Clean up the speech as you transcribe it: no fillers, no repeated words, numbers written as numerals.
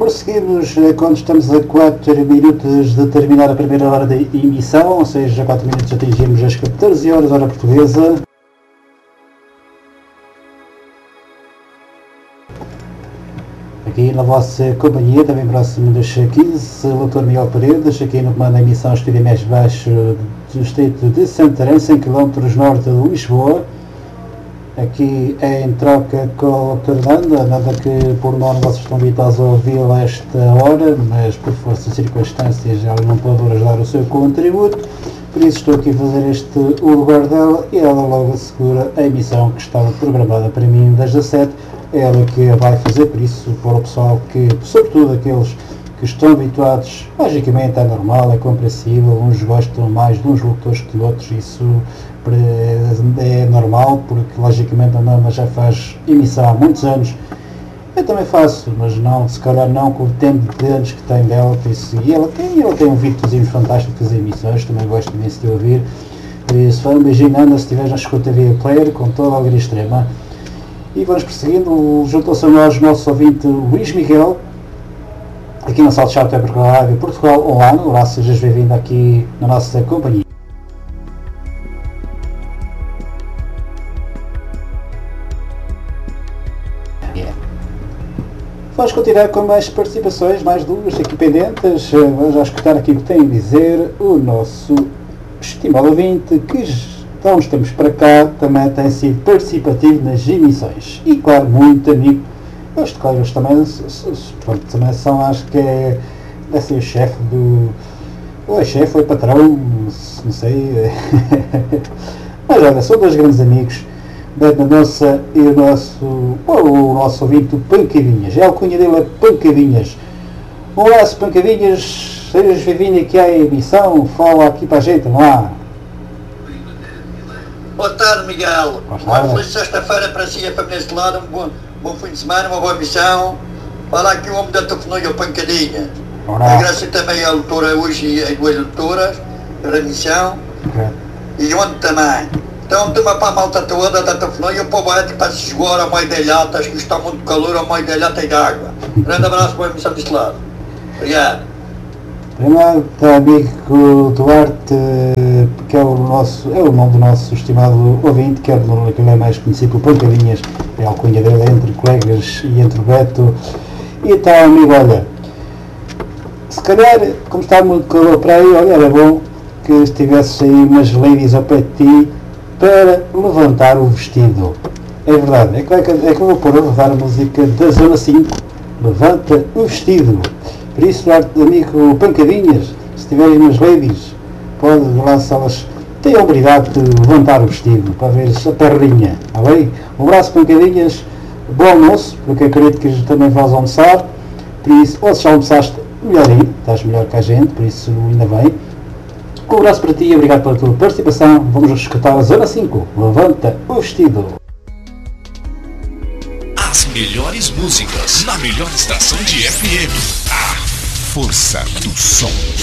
prosseguimos quando estamos a 4 minutos de terminar a primeira hora de emissão, ou seja, a 4 minutos atingimos as 14 horas, hora portuguesa. Aqui na vossa companhia, também próximo das 15, Dr. Miguel Paredes, aqui no comando da emissão estúdio mais baixo do distrito de Santarém, 100 km norte de Lisboa. Aqui é em troca com o Dr. Nanda que por norma vocês estão habituados a ouvi-la a esta hora, mas por força de circunstâncias ela não pode hoje dar o seu contributo, por isso estou aqui a fazer o lugar dela e ela logo assegura a emissão que estava programada para mim das 17, é ela que a vai fazer, por isso para o pessoal que, sobretudo aqueles que estão habituados, logicamente é normal, é compreensível, uns gostam mais de uns locutores que de outros, isso é normal, porque logicamente a Nanda já faz emissão há muitos anos, eu também faço, mas não, se calhar não com o tempo de anos que tem dela, por isso, e ela tem um vídeozinho fantástico de fazer emissões, também gosto imenso de ouvir, por isso, um beijinho Nanda, se estiveres na escuta via player, com toda a alegria extrema, e vamos prosseguindo, juntou-se a nós o nosso ouvinte Luís Miguel, aqui na sala de chat da Rádio Portugal Online, olá, sejas bem-vindo aqui na nossa companhia. Vamos continuar com mais participações, mais duas aqui pendentes. Vamos já escutar aqui o que tem a dizer o nosso estimado ouvinte, que há uns tempos para cá também tem sido participativo nas emissões. E claro, muito amigo. Os colegas também são, acho que deve ser o chefe do... ou é chefe, ou é patrão, não sei. Mas olha, são dois grandes amigos. Da nossa e o nosso ouvinte Pancadinhas, a alcunha dele é Pancadinhas. Um abraço Pancadinhas, sejas bem-vindo aqui à emissão, fala aqui para a gente, vamos lá. Boa tarde, Miguel. Uma feliz sexta-feira para si e para deste lado, um bom fim de semana, uma boa emissão. Fala aqui o homem da telefonia, o Pancadinha. Agradeço também à doutora hoje e as duas doutoras pela emissão. E ontem também. Então, toma para a malta toda da telefonia e o povo é para se jogar a meio de ilhatas, que está muito calor, a meio de ilhata e de água. Grande abraço para a emissão deste lado. Obrigado. Primeiro, amigo Duarte, que é o nome do nosso estimado ouvinte, que ele é mais conhecido por Pancadinhas, é a alcunha dele entre colegas e entre o Beto. E então, amigo, olha, se calhar, como está muito calor para aí, olha, era bom que estivesse aí umas ladies ao pé de ti, para levantar o vestido. É verdade, é que eu vou pôr a rodar a música da Zona 5, levanta o vestido. Por isso, amigo Pancadinhas, se tiverem umas ladies, pode lá se elas têm a obrigação de levantar o vestido, para ver a perrinha, está bem? Um abraço Pancadinhas, bom almoço, porque acredito que também vais almoçar, por isso, ou se já almoçaste, melhor ainda, estás melhor que a gente, por isso ainda bem. Um abraço para ti e obrigado pela tua participação. Vamos escutar a Zona 5. Levanta o vestido. As melhores músicas na melhor estação de FM. A força do som.